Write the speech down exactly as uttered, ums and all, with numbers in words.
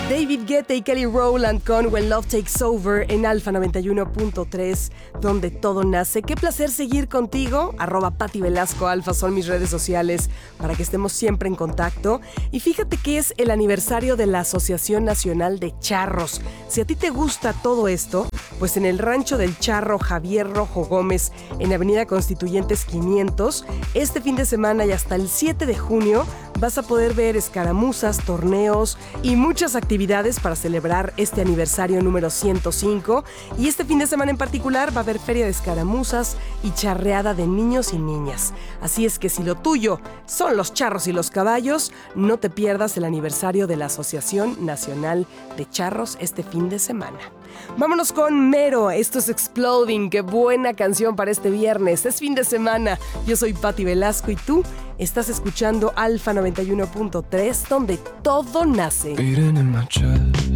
David Guetta y Kelly Rowland con When Love Takes Over en Alfa noventa y uno punto tres, donde todo nace. Qué placer seguir contigo. Arroba Pati Velasco Alfa son mis redes sociales para que estemos siempre en contacto. Y fíjate que es el aniversario de la Asociación Nacional de Charros. Si a ti te gusta todo esto, pues en el Rancho del Charro Javier Rojo Gómez, en Avenida Constituyentes quinientos, este fin de semana y hasta el siete de junio vas a poder ver escaramuzas, torneos y muchas actividades para celebrar este aniversario número ciento cinco. Y este fin de semana en particular va a haber feria de escaramuzas y charreada de niños y niñas. Así es que si lo tuyo son los charros y los caballos, no te pierdas el aniversario de la Asociación Nacional de Charros este fin de semana. Vámonos con Mero, esto es Exploding, qué buena canción para este viernes, es fin de semana. Yo soy Pati Velasco y tú estás escuchando Alfa noventa y uno punto tres, donde todo nace. Beating in my chest,